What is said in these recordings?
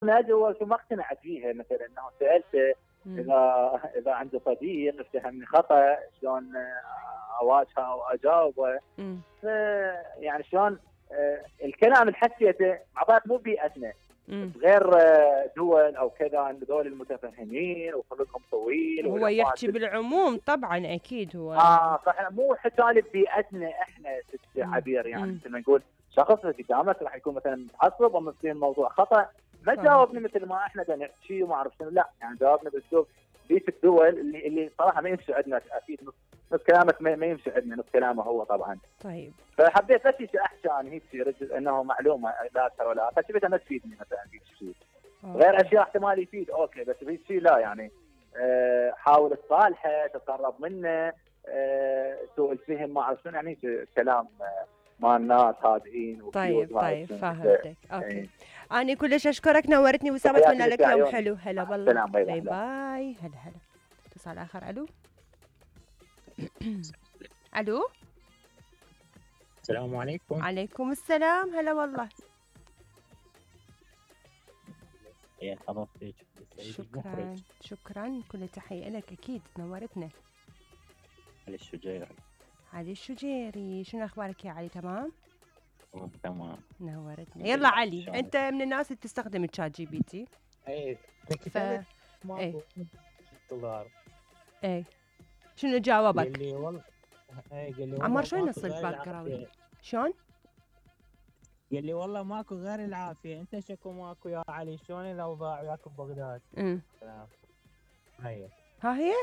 هو شو ما اقتنعت فيها، مثلا انه سالته اذا عنده صديق اتهمني خطا شلون اواجهه واجاوبه. يعني شلون الكلام اللي حكيته مع بعض مو بيئتنا، غير دول او كذا، دول المتفهمين وخلقهم طويل. هو يحكي بالعموم طبعا اكيد هو صح، مو حتى ببيئتنا احنا ست عبير. يعني مثل ما نقول شخص قدامك راح يكون مثلا متعصب ومصير الموضوع خطا، ما جاوبني مثل ما احنا نحكي وما اعرف شنو، لا يعني جاوبنا باسلوب بيت الدول اللي صراحه ما يمشي عندنا. اكيد نص كلامك ما يمشي عندنا، نص كلامه هو طبعا. طيب فحبيت بس شيء احكي عن هيك شيء انه معلومه لا اكثر ولا اقل، فشفت ما تفيدني مثلا هيك شيء. غير اشياء احتمال يفيد اوكي، بس هيك شيء لا. يعني حاول تصالحه، تقرب منه، سوء الفهم ما اعرف شنو، يعني كلام مع الناس هادئين طيب فهمتك. اوكي أنا كلش أشكرك، نورتني وسام، أتمنى لك يوم حلو. هلا والله، باي باي. هلا اتصال آخر. ألو ألو، السلام عليكم. عليكم السلام. هلا والله. يا حضرتك. شكرا كل تحية لك، أكيد نورتنا. علي الشجيري، شنو أخبارك يا علي؟ تمام تمام نورتنا. يلا علي، أنت من الناس اللي تستخدم الشات جي بي تي؟ ايه ماكو دولار. ايه شنو جاوبك؟ قال لي والله عمار شوي نص الباك جراوند. شلون؟ قال لي والله ماكو غير العافيه، انت شكو ماكو يا علي، شلون الاوضاع وياك ببغداد؟ ها هي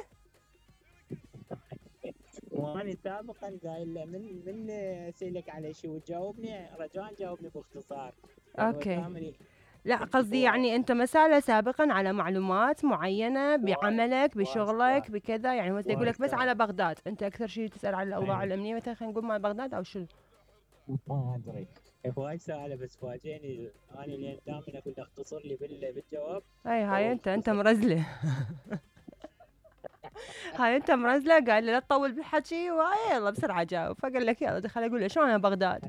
وانا سابقا قايل له من اسالك على شيء وتجاوبني رجاء جاوبني باختصار. اوكي لا قصدي يعني انت مسألة سابقا على معلومات معينة بعملك بشغلك بكذا، يعني هو يقول لك بس على بغداد، انت اكثر شيء تسأل على الاوضاع الامنية مثلا، خلينا نقول مع بغداد او شنو؟ ما ادري. هواي سهله بس فاجئني انا لين دائما اقول له اختصر لي بالجواب. هاي انت مرزله. هاي انت مرزله، قال لي لا تطول بالحكي يلا بسرعه جاوب، فقال لك يلا دخل اقول له شلون بغداد.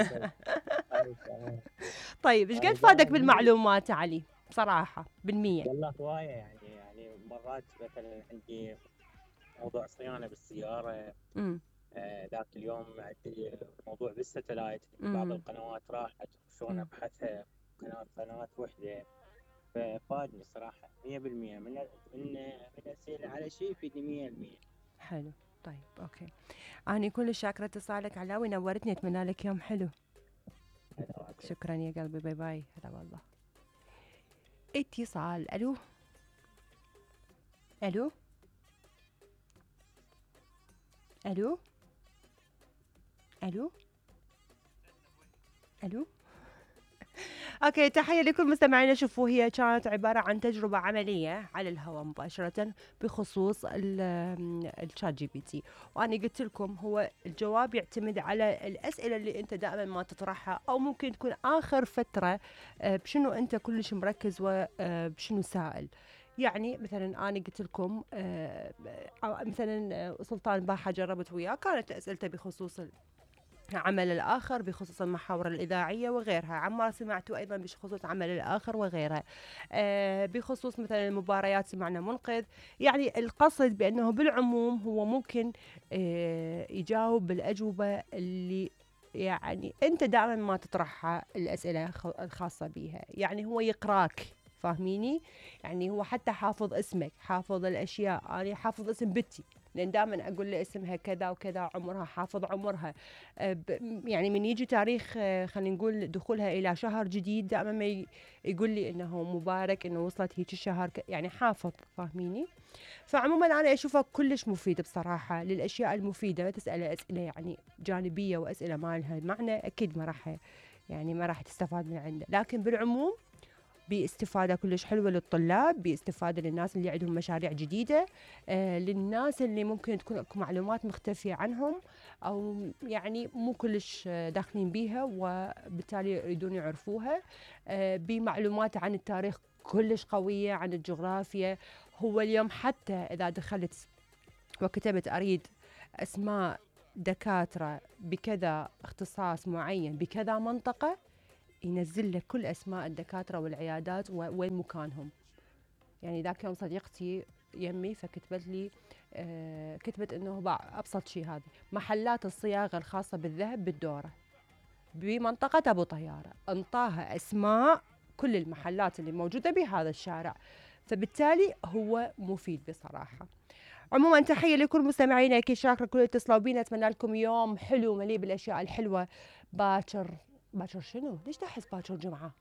طيب ايش قد فادك بالمعلومات علي بصراحه بالمية؟ والله هوايه يعني مرات مثلا عندي موضوع صيانه بالسياره، ذاك اليوم عندي موضوع بالستلايت، بعض القنوات راحت شلون ابحثها، قناه وحده. ففادني صراحه 100%. من اسئله على شيء يفيدني 100%. حلو. طيب اوكي، انا كل شاكره اتصالك علاوي، نورتني، اتمنى لك يوم حلو. شكرا يا قلبي، باي باي. هلا والله. اتصال. الو الو الو الو الو اوكي، تحيه لكل مستمعينا. شوفوا هي كانت عباره عن تجربه عمليه على الهواء مباشره بخصوص الشات جي بي تي، وانا قلت لكم هو الجواب يعتمد على الاسئله اللي انت دائما ما تطرحها، او ممكن تكون اخر فتره بشنو انت كلش مركز وبشنو سائل. يعني مثلا انا قلت لكم مثلا سلطان باحه جربت وياه، كانت اسئلته بخصوص عمل الآخر، بخصوص المحاور الإذاعية وغيرها. عمار سمعتوا أيضا بخصوص عمل الآخر وغيرها. بخصوص مثلا المباريات سمعنا منقذ. يعني القصد بأنه بالعموم هو ممكن يجاوب بالأجوبة اللي يعني أنت دائما ما تطرحها الأسئلة الخاصة بها. يعني هو يقراك، فاهميني؟ يعني هو حتى حافظ اسمك، حافظ الأشياء. أنا حافظ اسم بنتي لأن دائما أقول له اسمها كذا وكذا، عمرها، حافظ عمرها. يعني من يجي تاريخ خلينا نقول دخولها إلى شهر جديد، دائما ما يقول لي إنه مبارك إنه وصلت هيك الشهر، يعني حافظ، فاهميني؟ فعموما أنا أشوفه كلش مفيد بصراحة للأشياء المفيدة. ما تسأله أسئلة يعني جانبية وأسئلة ما لها معنى، أكيد ما راح تستفاد من عنده. لكن بالعموم باستفادة كلش حلوة للطلاب، باستفادة للناس اللي عندهم مشاريع جديدة، للناس اللي ممكن تكون اكو معلومات مختفية عنهم أو يعني مو كلش داخلين بيها وبالتالي يريدون يعرفوها، بمعلومات عن التاريخ كلش قوية، عن الجغرافيا. هو اليوم حتى إذا دخلت وكتبت أريد أسماء دكاترة بكذا اختصاص معين بكذا منطقة، ينزل لك كل اسماء الدكاتره والعيادات وين مكانهم. يعني ذاك يوم صديقتي يمي فكتبت لي كتبت انه ابسط شيء هذه محلات الصياغه الخاصه بالذهب بالدوره بمنطقه ابو طياره، انطاها اسماء كل المحلات اللي موجوده بهذا الشارع، فبالتالي هو مفيد بصراحه. عموما تحيه لكل مستمعينا، اكيد شاكره كل اتصلوا بينا، اتمنى لكم يوم حلو مليء بالاشياء الحلوه. باكر شنو؟ ليش تحس باكر جمعه؟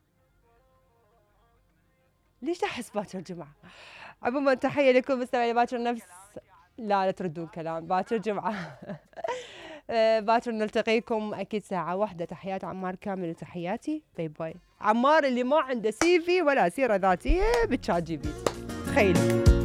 ليش تحس باكر جمعه؟ عموما تحيه لكم مستمعينا، باكر نفس لا تردون كلام، باكر جمعه. باكر نلتقيكم اكيد ساعه واحده. تحيات عمار كامل وتحياتي، باي باي. عمار اللي ما عنده CV ولا سيره ذاتيه بتشات GPT، تخيلوا.